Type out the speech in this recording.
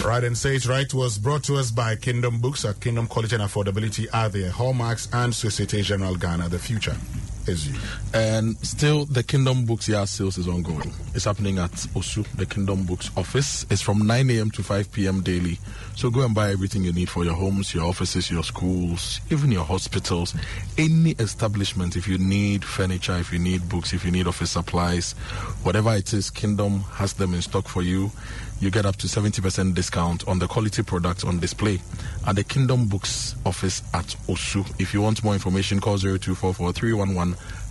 Right, and Say It Right was brought to us by Kingdom Books. At Kingdom, quality and affordability are their hallmarks, and Societe Generale Ghana. The future is you. And still, the Kingdom Books yard sales is ongoing. It's happening at Osu, the Kingdom Books office. It's from 9 a.m. to 5 p.m. daily. So go and buy everything you need for your homes, your offices, your schools, even your hospitals, any establishment. If you need furniture, if you need books, if you need office supplies, whatever it is, Kingdom has them in stock for you. You get up to 70% discount on the quality products on display at the Kingdom Books office at Osu. If you want more information, call 0244 311